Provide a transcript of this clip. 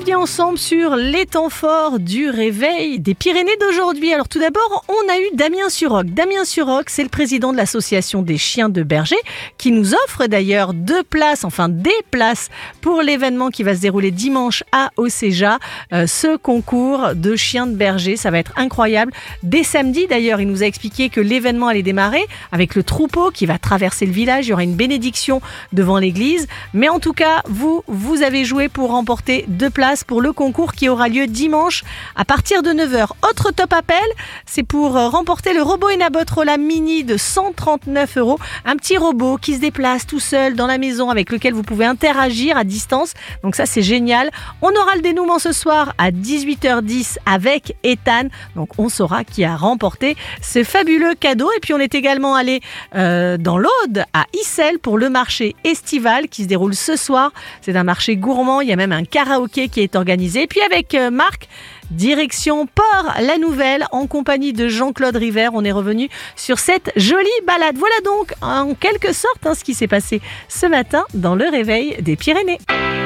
revenir ensemble sur les temps forts du réveil des Pyrénées d'aujourd'hui. Alors tout d'abord, on a eu Damien Surroc. Damien Surroc, c'est le président de l'association des chiens de berger qui nous offre d'ailleurs des places pour l'événement qui va se dérouler dimanche à Océja. Ce concours de chiens de berger, ça va être incroyable. Dès samedi d'ailleurs, il nous a expliqué que l'événement allait démarrer avec le troupeau qui va traverser le village. Il y aura une bénédiction devant l'église. Mais en tout cas, vous avez joué pour remporter 2 places pour le concours qui aura lieu dimanche à partir de 9h. Autre top appel, c'est pour remporter le robot Enabot Rolla Mini de 139 €. Un petit robot qui se déplace tout seul dans la maison avec lequel vous pouvez interagir à distance. Donc ça, c'est génial. On aura le dénouement ce soir à 18h10 avec Ethan. Donc on saura qui a remporté ce fabuleux cadeau. Et puis on est également allé dans l'Aude à Issel pour le marché estival qui se déroule ce soir. C'est un marché gourmand. Il y a même un karaoké qui est organisé. Et puis avec Marc, direction Port-la-Nouvelle en compagnie de Jean-Claude River. On est revenu sur cette jolie balade. Voilà donc en quelque sorte ce qui s'est passé ce matin dans le réveil des Pyrénées.